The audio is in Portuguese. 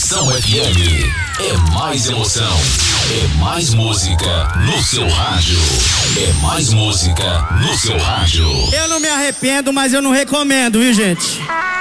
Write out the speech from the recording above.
Moção FM. É mais emoção. É mais música no seu rádio. É mais música no seu rádio. Eu não me arrependo, mas eu não recomendo, viu, gente?